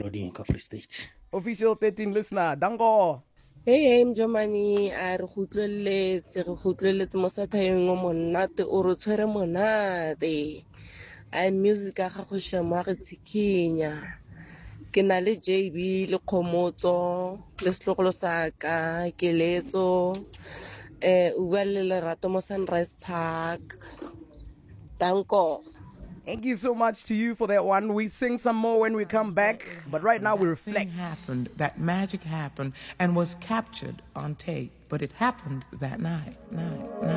Melody ka Free State. Official 13 listener, dango. Hey, Mjomani, a re gotlweletse mo sathaeng o monate o re tshwere monate. A music a gago shemo a re tshikinya. Ke na le JB le Khomotso le setlogolo sa ka Keletso o bua le Lerato mo Sunrise Park. Danko. Thank you so much to you for that one. We sing some more when we come back, but right now we reflect. Happened, that magic happened and was captured on tape, but it happened that night.